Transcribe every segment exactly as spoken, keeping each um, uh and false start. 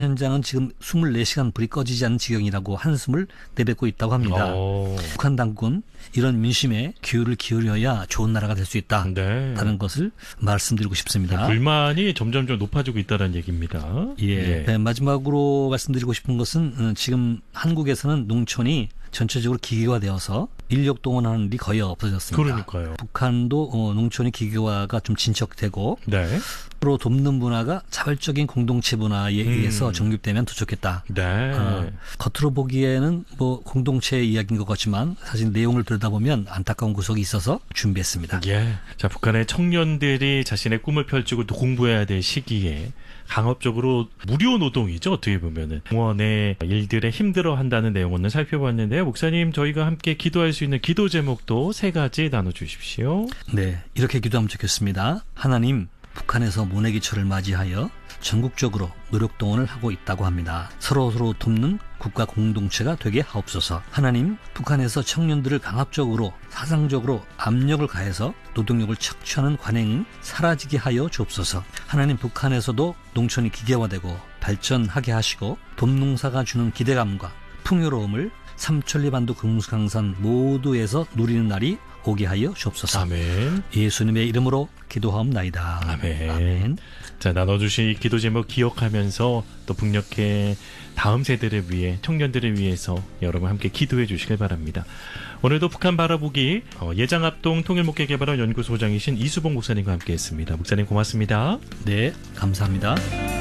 현장은 지금 이십사 시간 불이 꺼지지 않는 지경이라고 한숨을 내뱉고 있다고 합니다. 오. 북한 당국은 이런 민심에 기울을 기울여야 좋은 나라가 될 수 있다는 네. 것을 말씀드리고 싶습니다. 불만이 점점점 높아지고 있다는 얘기입니다. 예. 예. 네, 마지막으로 말씀드리고 싶은 것은 지금 한국에서는 농촌이 전체적으로 기계화되어서 인력 동원하는 일이 거의 없어졌습니다. 그러니까요. 북한도 어, 농촌이 기계화가 좀 진척되고 네. 서로 돕는 문화가 자발적인 공동체 문화에 의해서 음. 정립되면 더 좋겠다. 네. 어, 겉으로 보기에는 뭐 공동체 이야기인 것 같지만 사실 내용을 들여다보면 안타까운 구석이 있어서 준비했습니다. 예. 자, 북한의 청년들이 자신의 꿈을 펼치고 또 공부해야 될 시기에 강압적으로 무료 노동이죠. 어떻게 보면은 공원의 일들에 힘들어한다는 내용 오늘 살펴봤는데요. 목사님, 저희가 함께 기도할 수 있는 기도 제목도 세 가지 나눠주십시오. 네, 이렇게 기도하면 좋겠습니다. 하나님, 북한에서 모내기철을 맞이하여 전국적으로 노력동원을 하고 있다고 합니다. 서로서로 돕는 국가 공동체가 되게 하옵소서. 하나님, 북한에서 청년들을 강압적으로 사상적으로 압력을 가해서 노동력을 착취하는 관행은 사라지게 하여 주옵소서. 하나님, 북한에서도 농촌이 기계화되고 발전하게 하시고 돔농사가 주는 기대감과 풍요로움을 삼천리반도 금수강산 모두에서 누리는 날이 오게 하여 주옵소서. 아멘. 예수님의 이름으로 기도하옵나이다. 아멘. 아멘. 자, 나눠주신 기도 제목 기억하면서 또 북녘의 다음 세대를 위해, 청년들을 위해서 여러분 함께 기도해 주시길 바랍니다. 오늘도 북한 바라보기 예장합동 통일목회개발원 연구소장이신 이수봉 목사님과 함께했습니다. 목사님 고맙습니다. 네, 감사합니다.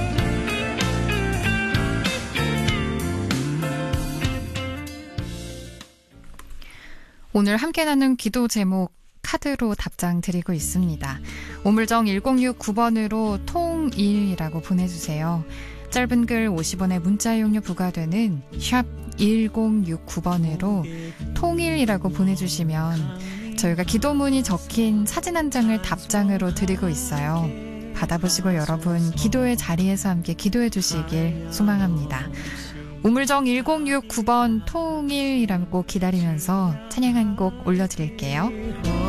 오늘 함께 나눈 기도 제목 카드로 답장 드리고 있습니다. 우물정 일공육구 번으로 통일이라고 보내주세요. 짧은 글 오십 원의 문자 이용료 부과되는 샵 일공육구 번으로 통일이라고 보내주시면 저희가 기도문이 적힌 사진 한 장을 답장으로 드리고 있어요. 받아보시고 여러분 기도의 자리에서 함께 기도해 주시길 소망합니다. 우물정 일공육구 번 통일이라고 기다리면서 찬양 한 곡 올려드릴게요.